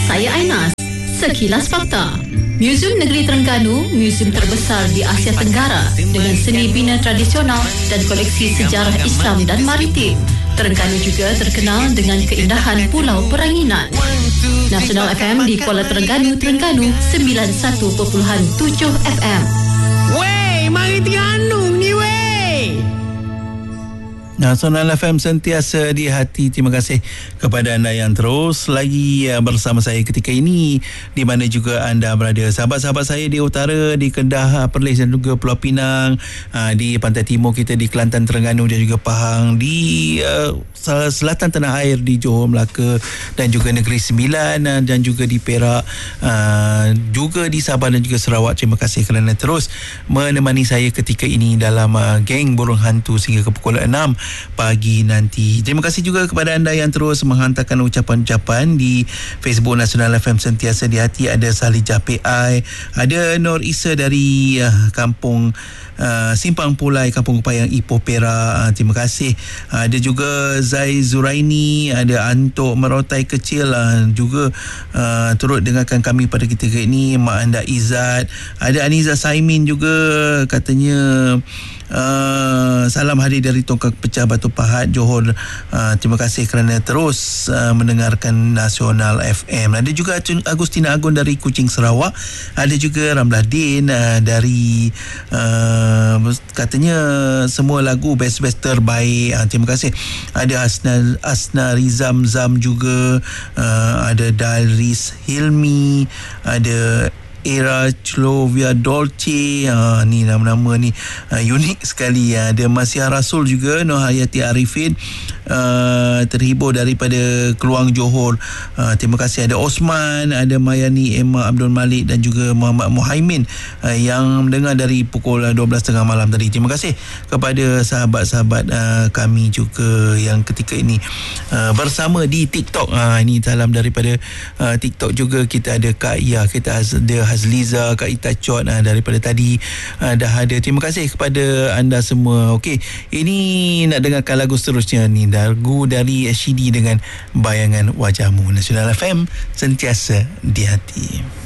Saya Ainas. Sekilas Fakta. Muzium Negeri Terengganu, muzium terbesar di Asia Tenggara dengan seni bina tradisional dan koleksi sejarah Islam dan maritim. Terengganu juga terkenal dengan keindahan Pulau Peranginan. Nasional FM di Kuala Terengganu, 91.7 FM. Wey, mari Terengganu ni wey. Nasional FM sentiasa di hati. Terima kasih kepada anda yang terus lagi bersama saya ketika ini, di mana juga anda berada. Sahabat-sahabat saya di utara, di Kedah, Perlis dan juga Pulau Pinang, di pantai timur kita di Kelantan, Terengganu dan juga Pahang, di selatan tanah air di Johor, Melaka dan juga Negeri Sembilan, dan juga di Perak, juga di Sabah dan juga Sarawak. Terima kasih kerana terus menemani saya ketika ini dalam geng Burung Hantu sehingga ke pukul 6 pagi nanti. Terima kasih juga kepada anda yang terus menghantarkan ucapan-ucapan di Facebook Nasional FM Sentiasa di Hati. Ada Salijah PI, ada Nur Isa dari kampung Simpang Pulai, Kampung Kepayang, Ipoh, Perak. Terima kasih. Ada juga Zai Zuraini, ada Antok Merotai Kecil juga turut dengarkan kami pada ketika ini. Mak Anda Izzat, ada Aniza Saimin juga, katanya salam hadir dari Tongkang Pecah Batu Pahat, Johor. Terima kasih kerana terus mendengarkan Nasional FM. Ada juga Agustina Agun dari Kuching, Sarawak. Ada juga Ramlah Din dari katanya semua lagu best-best terbaik. Terima kasih. Ada Asna Rizam Zam juga, ada Daris Hilmi, ada Era Clovia Dolce. Ni nama-nama ni unik sekali. Ada Masih Rasul juga, Nur Hayati Arifin, terhibur daripada Keluang, Johor. Terima kasih. Ada Osman, ada Mayani Emma Abdul Malik dan juga Muhammad Muhaimin yang mendengar dari pukul 12.30 malam tadi. Terima kasih kepada sahabat-sahabat kami juga yang ketika ini bersama di TikTok. Ini salam daripada TikTok juga. Kita ada Kak Ia, kita ada Hazliza, Kak Ita Chot daripada tadi dah ada. Terima kasih kepada anda semua. Okey, ini nak dengarkan lagu seterusnya ni, lagu dari Shidi dengan Bayangan Wajahmu. Nasional FM sentiasa di hati.